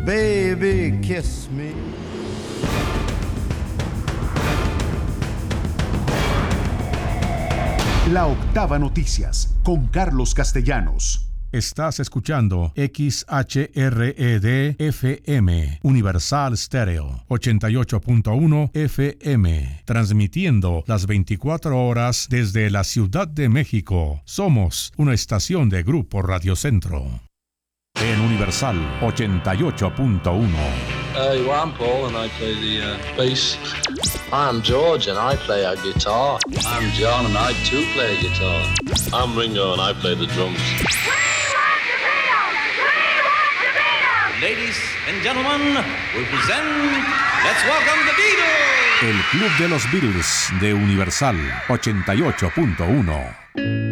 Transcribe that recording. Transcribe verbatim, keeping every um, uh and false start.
baby, kiss me. La Octava Noticias con Carlos Castellanos. Estás escuchando X H R E D F M, Universal Stereo, ochenta y ocho punto uno F M, transmitiendo las veinticuatro horas desde la Ciudad de México. Somos una estación de Grupo Radio Centro. En Universal ochenta y ocho punto uno. Uh, well, I'm Paul and I play the uh, bass. I'm George and I play a guitar. I'm John and I too play a guitar. I'm Ringo and I play the drums. Ladies and gentlemen, we present, let's welcome the Beatles. El Club de los Beatles de Universal ochenta y ocho punto uno.